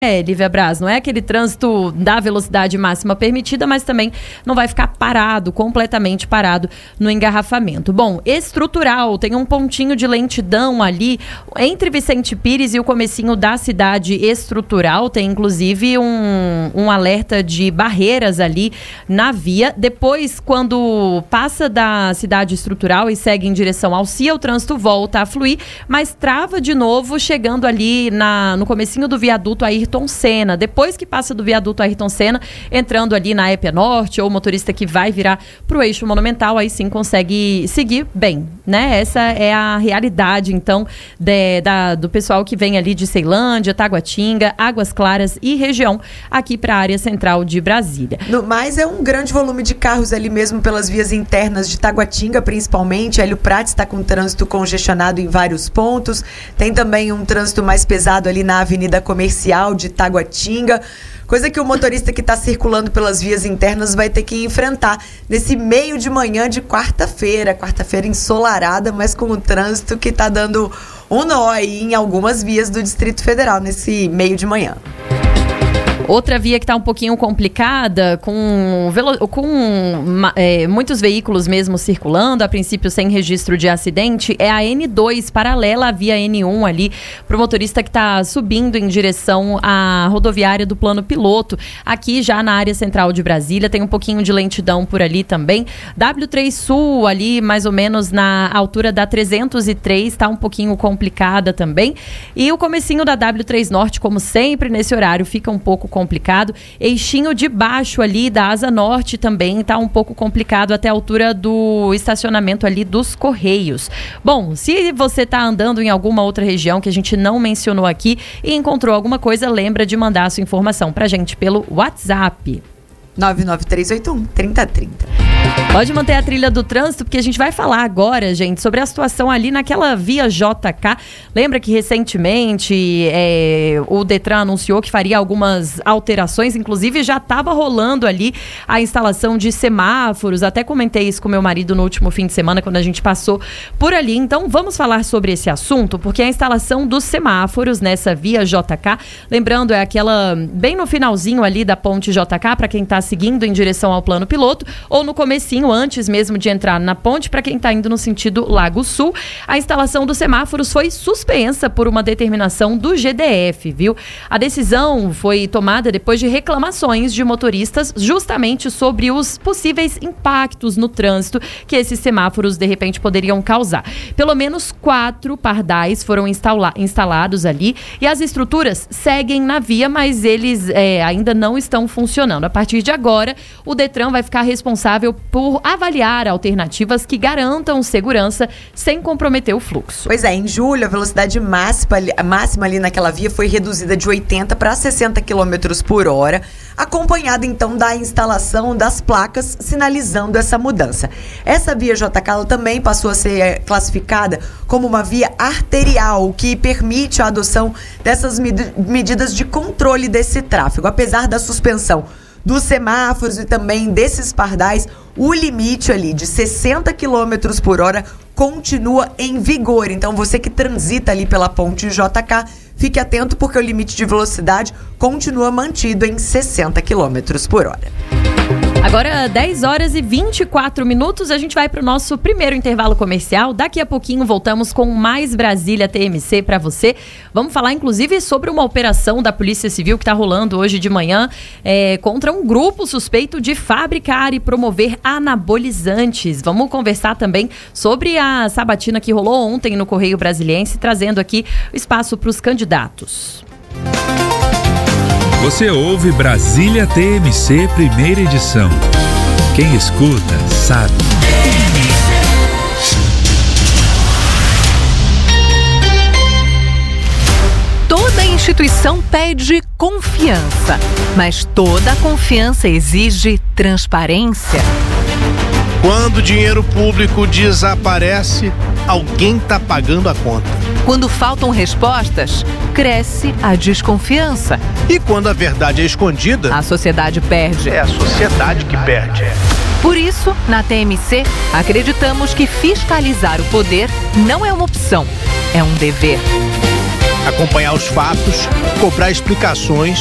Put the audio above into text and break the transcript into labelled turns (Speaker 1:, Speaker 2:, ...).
Speaker 1: Lívia Braz, não é aquele trânsito da velocidade máxima permitida, mas também não vai ficar parado, completamente parado no engarrafamento. Bom, estrutural, tem um pontinho de lentidão ali entre Vicente Pires e o comecinho da cidade estrutural, tem inclusive um alerta de barreiras ali na via. Depois, quando passa da cidade estrutural e segue em direção ao CIA, o trânsito volta a fluir, mas trava de novo, chegando ali no comecinho do viaduto Ayrton Senna. Depois que passa do viaduto Ayrton Senna, entrando ali na Épia Norte, ou o motorista que vai virar para o eixo monumental, aí sim consegue seguir bem, né? Essa é a realidade, então, do pessoal que vem ali de Ceilândia, Taguatinga, Águas Claras e região, aqui para a área central de Brasília.
Speaker 2: Mas é um grande volume de carros ali mesmo pelas vias internas de Taguatinga, principalmente. Hélio Prates está com trânsito congestionado em vários pontos. Tem também um trânsito mais pesado ali na Avenida Comercial de Taguatinga, coisa que o motorista que está circulando pelas vias internas vai ter que enfrentar nesse meio de manhã de quarta-feira ensolarada, mas com o trânsito que está dando um nó aí em algumas vias do Distrito Federal nesse meio de manhã.
Speaker 1: Outra via que está um pouquinho complicada, com muitos veículos mesmo circulando, a princípio sem registro de acidente, é a N2, paralela à via N1 ali, para o motorista que está subindo em direção à rodoviária do Plano Piloto. Aqui já na área central de Brasília, tem um pouquinho de lentidão por ali também. W3 Sul, ali mais ou menos na altura da 303, está um pouquinho complicada também. E o comecinho da W3 Norte, como sempre, nesse horário, fica um pouco complicado. Eixinho de baixo ali da Asa Norte também está um pouco complicado até a altura do estacionamento ali dos Correios. Bom, se você está andando em alguma outra região que a gente não mencionou aqui e encontrou alguma coisa, lembra de mandar a sua informação pra gente pelo WhatsApp.
Speaker 2: 99381-3030.
Speaker 1: Pode manter a trilha do trânsito, porque a gente vai falar agora, gente, sobre a situação ali naquela via JK. Lembra que recentemente o Detran anunciou que faria algumas alterações, inclusive já estava rolando ali a instalação de semáforos. Até comentei isso com meu marido no último fim de semana, quando a gente passou por ali. Então, vamos falar sobre esse assunto, porque a instalação dos semáforos nessa via JK, lembrando, é aquela bem no finalzinho ali da ponte JK, para quem está seguindo em direção ao Plano Piloto, ou no comecinho, antes mesmo de entrar na ponte, para quem está indo no sentido Lago Sul. A instalação dos semáforos foi suspensa por uma determinação do GDF, viu? A decisão foi tomada depois de reclamações de motoristas justamente sobre os possíveis impactos no trânsito que esses semáforos, de repente, poderiam causar. Pelo menos 4 pardais foram instalados ali e as estruturas seguem na via, mas eles ainda não estão funcionando. A partir de agora, o Detran vai ficar responsável por avaliar alternativas que garantam segurança sem comprometer o fluxo.
Speaker 2: Pois é, em julho a velocidade máxima ali naquela via foi reduzida de 80 para 60 km por hora, acompanhada então da instalação das placas sinalizando essa mudança. Essa via JK também passou a ser classificada como uma via arterial, o que permite a adoção dessas medidas de controle desse tráfego. Apesar da suspensão dos semáforos e também desses pardais, o limite ali de 60 km por hora continua em vigor. Então, você que transita ali pela ponte JK, fique atento, porque o limite de velocidade continua mantido em 60 km por hora.
Speaker 1: Agora, 10 horas e 24 minutos, a gente vai para o nosso primeiro intervalo comercial. Daqui a pouquinho voltamos com mais Brasília TMC para você. Vamos falar, inclusive, sobre uma operação da Polícia Civil que está rolando hoje de manhã contra um grupo suspeito de fabricar e promover anabolizantes. Vamos conversar também sobre a sabatina que rolou ontem no Correio Brasiliense, trazendo aqui o espaço para os candidatos.
Speaker 3: Você ouve Brasília TMC, primeira edição. Quem escuta, sabe.
Speaker 4: Toda instituição pede confiança, mas toda confiança exige transparência.
Speaker 5: Quando o dinheiro público desaparece, alguém está pagando a conta.
Speaker 4: Quando faltam respostas, cresce a desconfiança.
Speaker 5: E quando a verdade é escondida,
Speaker 4: a sociedade perde.
Speaker 5: É a sociedade que perde.
Speaker 4: Por isso, na TMC, acreditamos que fiscalizar o poder não é uma opção, é um dever.
Speaker 5: acompanhar os fatos, cobrar explicações